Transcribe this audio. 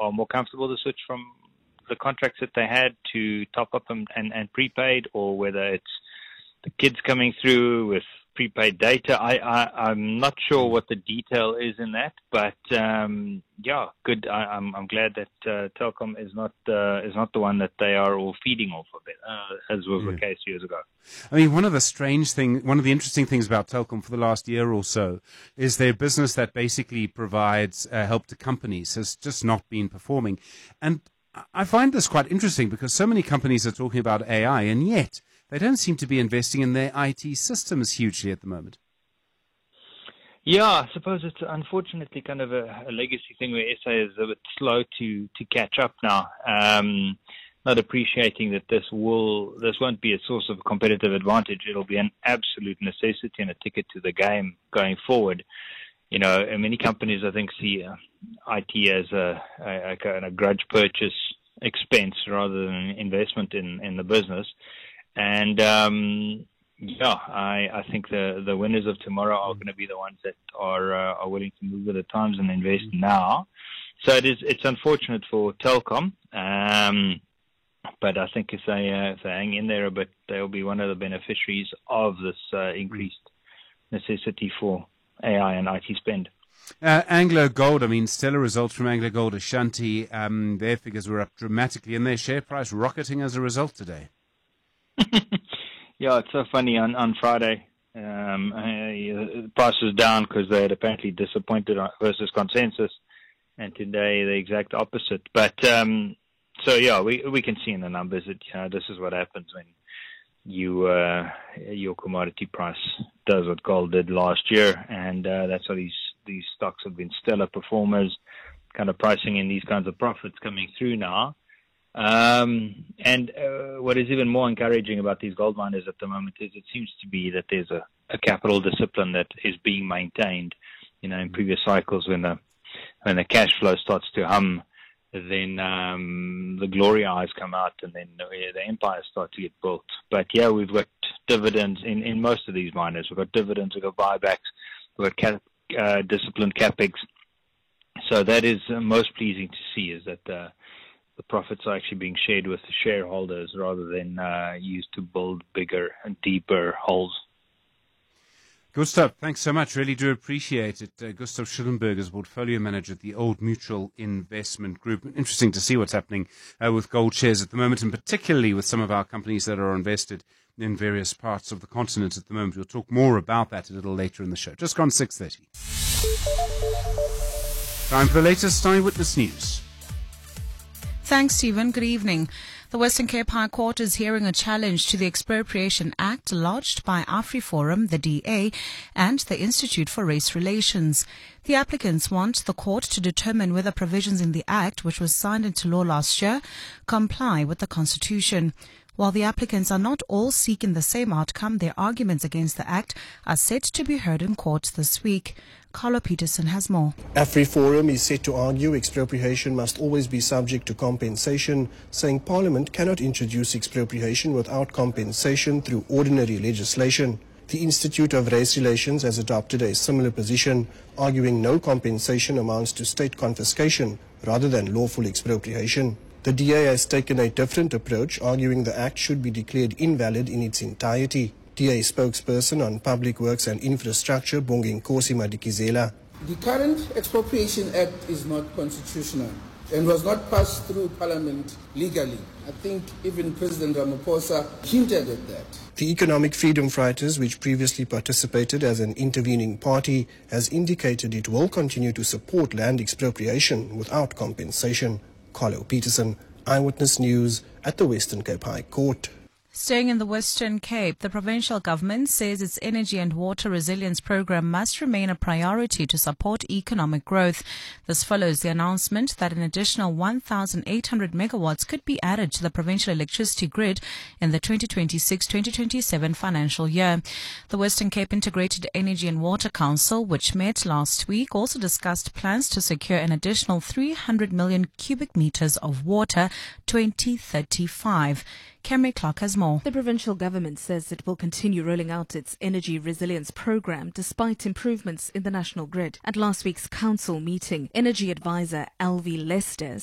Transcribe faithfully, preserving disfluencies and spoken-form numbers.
are more comfortable to switch from the contracts that they had to top up and, and, and prepaid, or whether it's the kids coming through with prepaid data. I, I, I'm not sure what the detail is in that, but um, yeah, good. I, I'm, I'm glad that uh, Telkom is not uh, is not the one that they are all feeding off of it, uh, as was yeah. the case years ago. I mean, one of the strange thing, one of the interesting things about Telkom for the last year or so is their business that basically provides uh, help to companies has just not been performing. And I find this quite interesting because so many companies are talking about A I, and yet they don't seem to be investing in their I T systems hugely at the moment. Yeah, I suppose it's unfortunately kind of a, a legacy thing where S A is a bit slow to, to catch up now. Um, not appreciating that this will this won't be a source of competitive advantage. It'll be an absolute necessity and a ticket to the game going forward. You know, and many companies, I think, see uh, I T as a, a, a, a grudge purchase expense rather than an investment in, in the business. And, um, yeah, I, I think the, the winners of tomorrow are going to be the ones that are uh, are willing to move with the times and invest now. So it is, it's unfortunate for Telkom, um, but I think if they, uh, if they hang in there a bit, they'll be one of the beneficiaries of this uh, increased necessity for A I and I T spend. Uh, Anglo Gold, I mean, stellar results from Anglo Gold Ashanti. Um, their figures were up dramatically and their share price rocketing as a result today. Yeah, it's so funny. On, on Friday, um, uh, the price was down because they had apparently disappointed versus consensus, and today the exact opposite. But um, so yeah, we we can see in the numbers that you know, this is what happens when you uh, your commodity price does what gold did last year, and uh, that's how these these stocks have been stellar performers, kind of pricing in these kinds of profits coming through now. Um, and uh, what is even more encouraging about these gold miners at the moment is it seems to be that there's a, a capital discipline that is being maintained. You know, in previous cycles when the when the cash flow starts to hum, then um, the glory eyes come out and then uh, the empires start to get built. But yeah, we've got dividends in, in most of these miners. We've got dividends, we've got buybacks, we've got cap, uh, disciplined capex. So that is uh, most pleasing to see, is that uh, the profits are actually being shared with the shareholders rather than uh, used to build bigger and deeper holes. Good stuff. Thanks so much. Really do appreciate it. Uh, Gustav Schillenberg is portfolio manager at the Old Mutual Investment Group. Interesting to see what's happening uh, with gold shares at the moment, and particularly with some of our companies that are invested in various parts of the continent at the moment. We'll talk more about that a little later in the show. Just gone six thirty. Time for the latest Eyewitness News. Thanks, Stephen. Good evening. The Western Cape High Court is hearing a challenge to the Expropriation Act lodged by AfriForum, the D A, and the Institute for Race Relations. The applicants want the court to determine whether provisions in the Act, which was signed into law last year, comply with the Constitution. While the applicants are not all seeking the same outcome, their arguments against the Act are set to be heard in court this week. Carlo Peterson has more. AfriForum is set to argue expropriation must always be subject to compensation, saying Parliament cannot introduce expropriation without compensation through ordinary legislation. The Institute of Race Relations has adopted a similar position, arguing no compensation amounts to state confiscation rather than lawful expropriation. The D A has taken a different approach, arguing the Act should be declared invalid in its entirety. D A spokesperson on Public Works and Infrastructure, Bonginkosi Madikizela. The current Expropriation Act is not constitutional and was not passed through Parliament legally. I think even President Ramaphosa hinted at that. The Economic Freedom Fighters, which previously participated as an intervening party, has indicated it will continue to support land expropriation without compensation. Carlo Peterson, Eyewitness News at the Western Cape High Court. Staying in the Western Cape, the provincial government says its energy and water resilience program must remain a priority to support economic growth. This follows the announcement that an additional one thousand eight hundred megawatts could be added to the provincial electricity grid in the twenty twenty-six twenty twenty-seven financial year. The Western Cape Integrated Energy and Water Council, which met last week, also discussed plans to secure an additional three hundred million cubic meters of water twenty thirty-five. Camry Clark has more. The provincial government says it will continue rolling out its energy resilience program despite improvements in the national grid. At last week's council meeting, energy advisor Alvi Lester